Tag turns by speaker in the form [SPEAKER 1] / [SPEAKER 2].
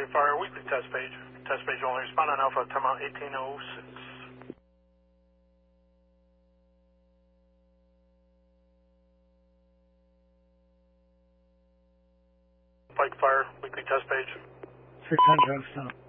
[SPEAKER 1] Pike Fire, weekly test page. Test page only. Respond on Alpha, timeout 1806. Pike Fire, weekly test page.
[SPEAKER 2] 600, stop.